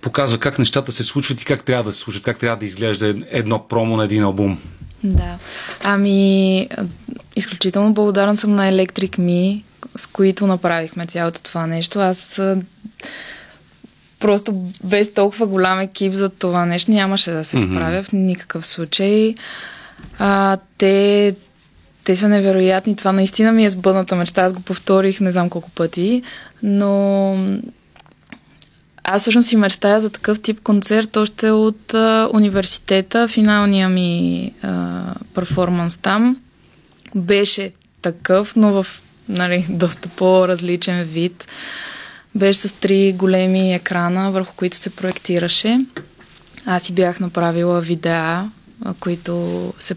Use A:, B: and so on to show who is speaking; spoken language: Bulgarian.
A: показва как нещата се случват и как трябва да се случват, как трябва да изглежда едно промо на един албум.
B: Да. Изключително благодарен съм на Electric Me, с които направихме цялото това нещо. Аз просто без толкова голям екип за това нещо нямаше да се справя в никакъв случай. Те са невероятни. Това наистина ми е сбъдната мечта. Аз го повторих не знам колко пъти, но аз всъщност си мечтая за такъв тип концерт още от университета. Финалния ми перформанс там беше такъв, но в доста по-различен вид. Беше с 3 големи екрана, върху които се проектираше. Аз си бях направила видеа, които се